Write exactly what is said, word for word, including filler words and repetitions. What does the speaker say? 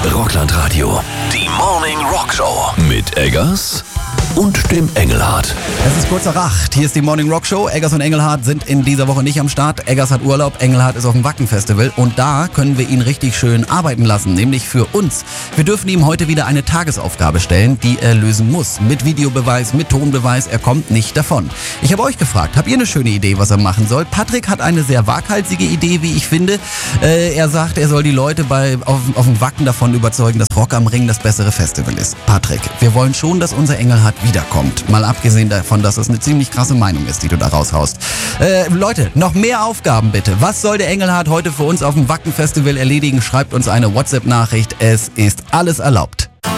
Rockland Radio, die Morning Rock Show mit Eggers und dem Engelhardt. Es ist kurz nach acht. Hier ist die Morning Rock Show. Eggers und Engelhardt sind in dieser Woche nicht am Start. Eggers hat Urlaub, Engelhardt ist auf dem Wacken-Festival. Und da können wir ihn richtig schön arbeiten lassen, nämlich für uns. Wir dürfen ihm heute wieder eine Tagesaufgabe stellen, die er lösen muss. Mit Videobeweis, mit Tonbeweis, er kommt nicht davon. Ich habe euch gefragt, habt ihr eine schöne Idee, was er machen soll? Patrick hat eine sehr waghalsige Idee, wie ich finde. Äh, er sagt, er soll die Leute bei, auf, auf dem Wacken davon überzeugen, dass Rock am Ring das bessere Festival ist. Patrick, wir wollen schon, dass unser Engelhardt wiederkommt. Mal abgesehen davon, dass es eine ziemlich krasse Meinung ist, die du da raushaust. Äh, Leute, noch mehr Aufgaben bitte. Was soll der Engelhardt heute für uns auf dem Wacken-Festival erledigen? Schreibt uns eine WhatsApp-Nachricht. Es ist alles erlaubt.